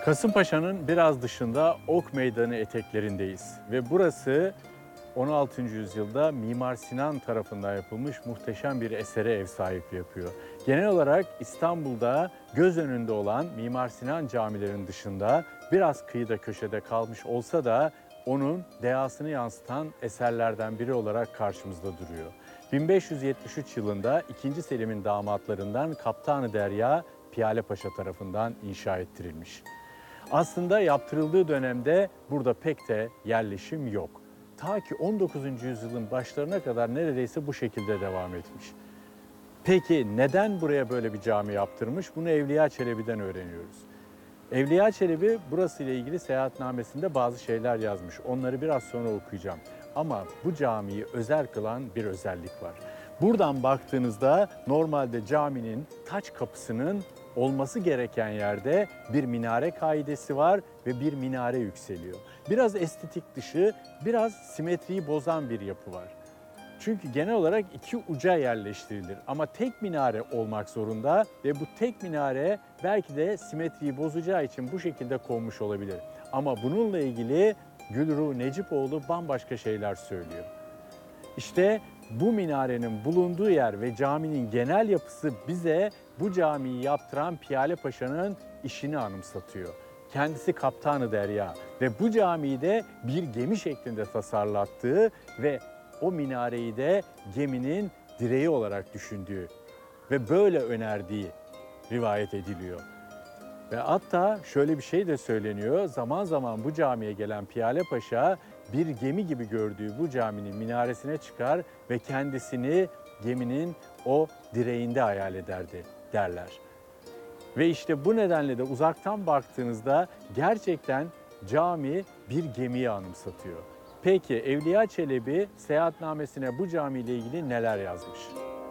Kasımpaşa'nın biraz dışında Ok Meydanı eteklerindeyiz ve burası 16. yüzyılda Mimar Sinan tarafından yapılmış muhteşem bir esere ev sahipliği yapıyor. Genel olarak İstanbul'da göz önünde olan Mimar Sinan camilerinin dışında biraz kıyıda köşede kalmış olsa da onun dehasını yansıtan eserlerden biri olarak karşımızda duruyor. 1573 yılında 2. Selim'in damatlarından Kaptanı Derya Piyale Paşa tarafından inşa ettirilmiş. Aslında yaptırıldığı dönemde burada pek de yerleşim yok. Ta ki 19. yüzyılın başlarına kadar neredeyse bu şekilde devam etmiş. Peki neden buraya böyle bir cami yaptırmış? Bunu Evliya Çelebi'den öğreniyoruz. Evliya Çelebi burası ile ilgili seyahatnamesinde bazı şeyler yazmış. Onları biraz sonra okuyacağım. Ama bu camiyi özel kılan bir özellik var. Buradan baktığınızda normalde caminin taç kapısının olması gereken yerde bir minare kaidesi var ve bir minare yükseliyor. Biraz estetik dışı, biraz simetriyi bozan bir yapı var. Çünkü genel olarak iki uca yerleştirilir ama tek minare olmak zorunda ve bu tek minare belki de simetriyi bozacağı için bu şekilde konmuş olabilir. Ama bununla ilgili Gülruh Necipoğlu bambaşka şeyler söylüyor. İşte bu minarenin bulunduğu yer ve caminin genel yapısı bize bu camiyi yaptıran Piyale Paşa'nın işini anımsatıyor. Kendisi Kaptanı Derya ve bu camiyi de bir gemi şeklinde tasarlattığı ve o minareyi de geminin direği olarak düşündüğü ve böyle önerdiği rivayet ediliyor. Ve hatta şöyle bir şey de söyleniyor. Zaman zaman bu camiye gelen Piyale Paşa bir gemi gibi gördüğü bu caminin minaresine çıkar ve kendisini geminin o direğinde hayal ederdi derler. Ve işte bu nedenle de uzaktan baktığınızda gerçekten cami bir gemiyi anımsatıyor. Peki Evliya Çelebi seyahatnamesine bu camiyle ilgili neler yazmış?